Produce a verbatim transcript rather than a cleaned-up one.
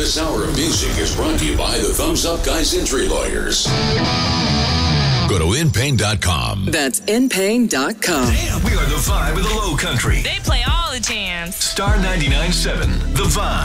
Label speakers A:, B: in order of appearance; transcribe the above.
A: This hour of music is brought to you by the Thumbs Up Guys Injury Lawyers. Go to in pain dot com.
B: That's in pain dot com.
C: Damn, we are the vibe of the Low Country.
D: They play all the jams.
C: Star ninety-nine point seven, The Vibe.